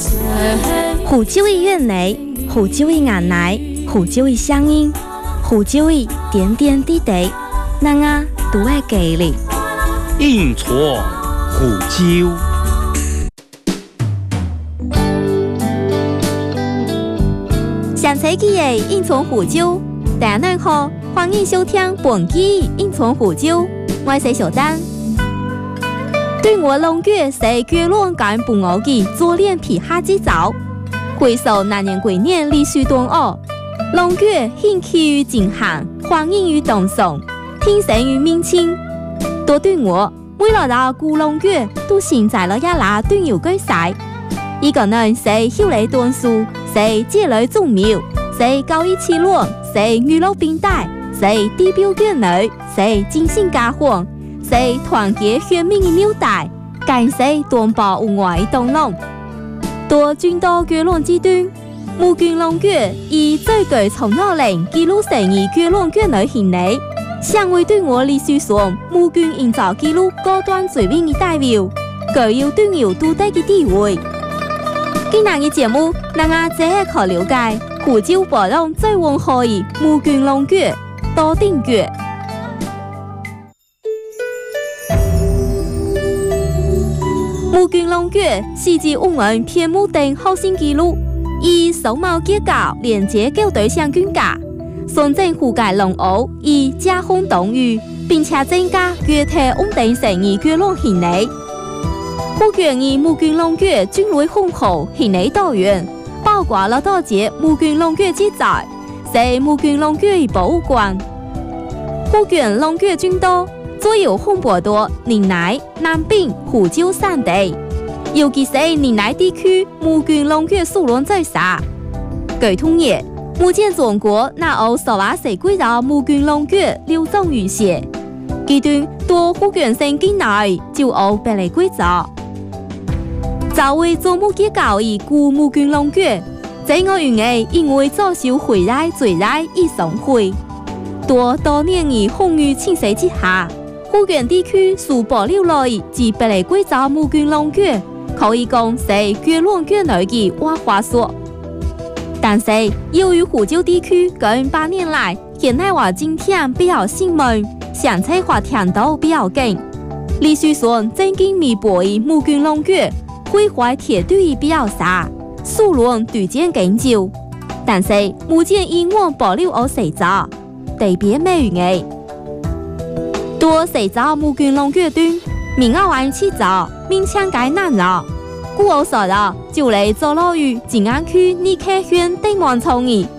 湖州的园内，湖州的眼内，湖州的声音，湖州的点点滴滴，咱啊都会记哩。 印错湖州。 上世纪的印从湖州，大家好，欢迎收听本期印从湖州，我是小丹。对我龙月是月亮干半我的做脸皮下之早，回首那年鬼年历史端午，龙月兴起于进行，欢迎于动送，天生于明清。多对我为了让古龙月都现在了一拉端游归赛，一个人是后来段数，是接来种苗，是高一起落，是娱乐并带，是地标眷女，是精心家欢。是团结全民的纽带，更是团保户外的东龙。多转到月亮之端，木卷龙月以最具从脑力记录成以月亮眷女行礼，向为对我历史上木卷营造记录高端水平的代表，具有端游独特的地位。今日的节目，咱啊再可了解湖州保养最温和的木卷龙月多定月。木卷龙月是指我们偏木定后新纪录，以手毛结构连接旧对象卷架，顺正覆盖龙螯以加工动物，并且增加月体稳定性的月亮行李。木卷的木卷龙月种类丰富，行李多元，包括了多节木卷龙月之在，是木卷龙月的博物馆。木卷龙月众多。最有红博多、宁南、南滨、湖州三地，尤其是宁南地区木卷龙月数量最少。据统计，目前中国那有10几条木卷龙月流动于世，其中多福建省境内就有8几座。作为做木结构的古木卷龙月，这个原因因为遭受毁来坠来而损毁，多年的风雨侵蚀之下。福建地区所保留来至8几座木卷龙月，可以讲是月亮眷女的挖花所。但是由于湖州地区近8年来现代化景点比较兴盛，相车化程度比较高，历史上正经弥补的木卷龙月毁坏铁堆比较少，数量逐渐减少。但是目前依然保留有4座，特别美原的。多4座木卷龙月端，名额为7座，勉强解难了。故我说了，就来坐落于静安区尼克县丁王村的